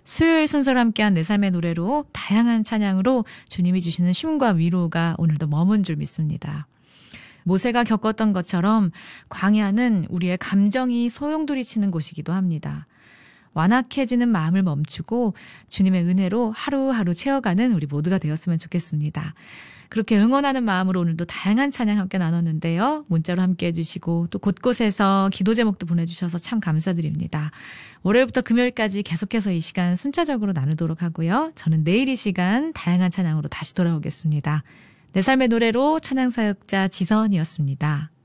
수요일 순서를 함께한 내 삶의 노래로 다양한 찬양으로 주님이 주시는 쉼과 위로가 오늘도 머문 줄 믿습니다. 모세가 겪었던 것처럼 광야는 우리의 감정이 소용돌이치는 곳이기도 합니다. 완악해지는 마음을 멈추고 주님의 은혜로 하루하루 채워가는 우리 모두가 되었으면 좋겠습니다. 그렇게 응원하는 마음으로 오늘도 다양한 찬양 함께 나눴는데요. 문자로 함께 해주시고 또 곳곳에서 기도 제목도 보내주셔서 참 감사드립니다. 월요일부터 금요일까지 계속해서 이 시간 순차적으로 나누도록 하고요. 저는 내일 이 시간 다양한 찬양으로 다시 돌아오겠습니다. 내 삶의 노래로 찬양사역자 지선이었습니다.